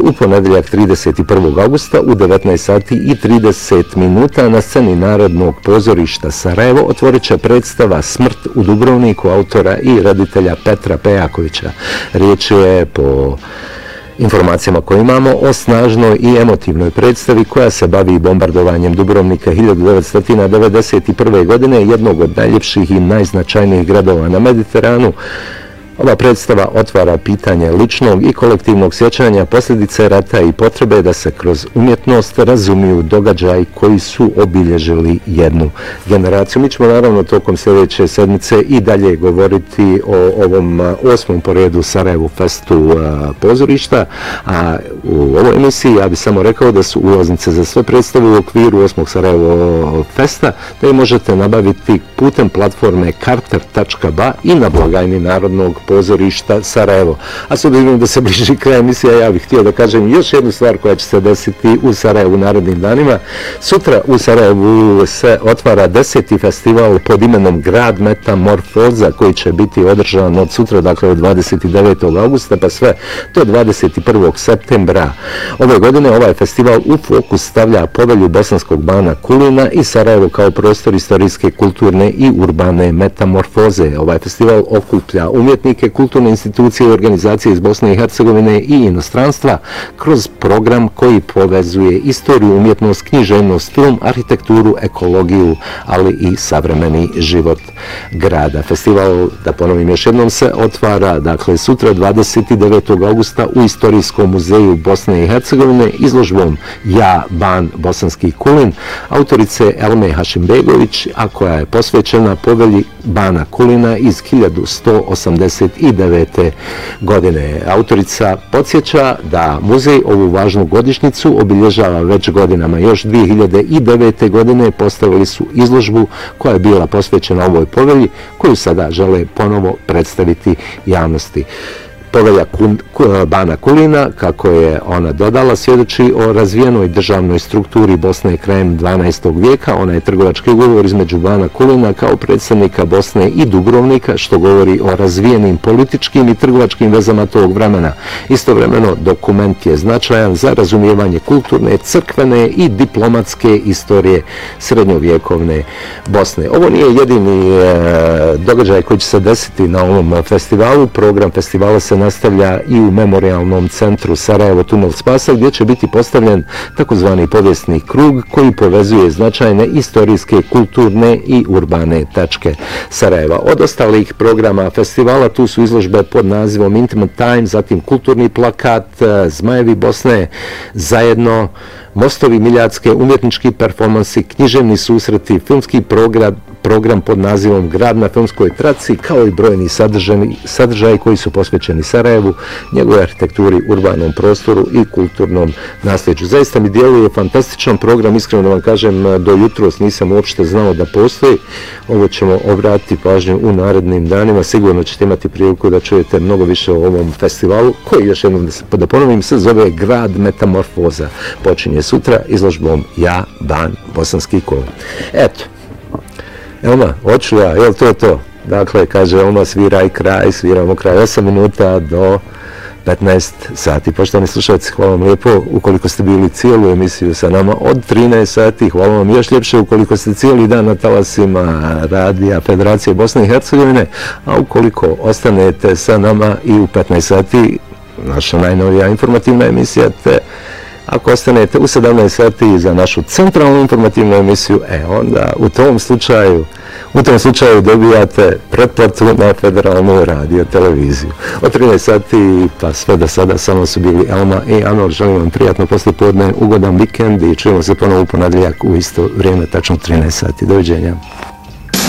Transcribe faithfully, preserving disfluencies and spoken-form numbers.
u ponedjeljak trideset prvog augusta u devetnaest sati i trideset minuta na sceni Narodnog pozorišta Sarajevo otvorit će predstava Smrt u Dubrovniku autora i reditelja Petra Pejakovića. Riječ je po informacijama koje imamo o snažnoj i emotivnoj predstavi koja se bavi bombardovanjem Dubrovnika hiljadu devetsto devedeset prve. godine, jednog od najljepših i najznačajnijih gradova na Mediteranu. Ova predstava otvara pitanje ličnog i kolektivnog sjećanja, posljedice rata i potrebe da se kroz umjetnost razumiju događaji koji su obilježili jednu generaciju. Mi ćemo naravno tokom sljedeće sedmice i dalje govoriti o ovom osmom po redu Sarajevo Festu pozorišta, a u ovoj emisiji ja bih samo rekao da su ulaznice za sve predstave u okviru osmog Sarajevo Festa, da je možete nabaviti putem platforme karter tačka ba i na blagajni Narodnog pozorišta Sarajevo. A s obzirom da se bliži kraj emisija, ja bih htio da kažem još jednu stvar koja će se desiti u Sarajevu narednim danima. Sutra u Sarajevu se otvara deseti festival pod imenom Grad Metamorfoza, koji će biti održan od sutra, dakle od dvadeset devetog augusta pa sve do dvadeset prvog septembra. Ove godine ovaj festival u fokus stavlja povelju bosanskog bana Kulina i Sarajevo kao prostor istorijske, kulturne i urbane metamorfoze. Ovaj festival okuplja umjetnike, kulturne institucije i organizacije iz Bosne i Hercegovine i inostranstva kroz program koji povezuje istoriju, umjetnost, književnost, film, arhitekturu, ekologiju, ali i savremeni život grada. Festival, da ponovim još jednom, se otvara dakle sutra dvadeset devetog augusta u Istorijskom muzeju Bosne i Hercegovine izložbom Ja, ban, bosanski Kulin, autorice Elme Hašimbegović, a koja je posvećena povelji bana Kulina iz hiljadu sto osamdeset devete. godine. Autorica podsjeća da muzej ovu važnu godišnjicu obilježava već godinama. Još dvije hiljade devete. godine postavili su izložbu koja je bila posvećena ovoj povelji, koju sada žele ponovo predstaviti javnosti. Povelja bana Kulina, kako je ona dodala, svjedoči o razvijenoj državnoj strukturi Bosne krajem dvanaestog vijeka. Ona je trgovački ugovor između bana Kulina kao predstavnika Bosne i Dubrovnika, što govori o razvijenim političkim i trgovačkim vezama tog vremena. Istovremeno, dokument je značajan za razumijevanje kulturne, crkvene i diplomatske istorije srednjovjekovne Bosne. Ovo nije jedini e, događaj koji će se desiti na ovom festivalu. Program festivala se nastavlja i u memorialnom centru Sarajevo Tunel Spasa, gdje će biti postavljen takozvani povijesni krug koji povezuje značajne istorijske, kulturne i urbane tačke Sarajeva. Od ostalih programa festivala tu su izložbe pod nazivom Intimate Time, zatim kulturni plakat, Zmajevi Bosne, zajedno, Mostovi Miljacke, umjetnički performansi, književni susreti, filmski program, program pod nazivom Grad na filmskoj traci, kao i brojni sadržaji koji su posvećeni Sarajevu, njegove arhitekturi, urbanom prostoru i kulturnom nasljeđu. Zaista mi djeluje fantastičan program, iskreno da vam kažem, do jutros nisam uopšte znao da postoji. Ovo ćemo obratiti pažnju u narednim danima, sigurno ćete imati priliku da čujete mnogo više o ovom festivalu, koji još jednom da, se, da ponovim se zove Grad Metamorfoza. Počinje sutra izložbom Ja, ban, bosanski Kulin. Eto, Elma, hoću ja, jel to to? Dakle, kaže Elma, sviraj kraj, sviramo kraj osam minuta do petnaest sati. Poštovani slušalci, hvala vam lijepo ukoliko ste bili cijelu emisiju sa nama od trinaest sati. Hvala vam još ljepše ukoliko ste cijeli dan na talasima radija Federacije Bosne i Hercegovine, a ukoliko ostanete sa nama i u petnaest sati, naša najnovija informativna emisija, te ako ostanete u sedamnaest sati za našu centralnu informativnu emisiju, e onda u tom slučaju, u tom slučaju dobijate pretplatu na Federalnu radio televiziju. Od trinaest sati pa sve do sada samo su bili Elma i Anor. Želim vam prijatno poslijepodne, ugodan vikend i čujemo se ponovo u ponedjeljak u isto vrijeme, tačno trinaest sati. Doviđenja.